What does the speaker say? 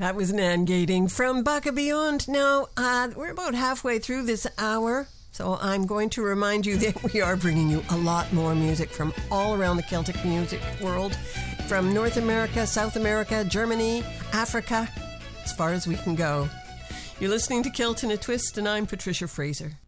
That was Nan Gating from Buck of Beyond. Now, we're about halfway through this hour, so I'm going to remind you that we are bringing you a lot more music from all around the Celtic music world, from North America, South America, Germany, Africa, as far as we can go. You're listening to Kilt in a Twist, and I'm Patricia Fraser.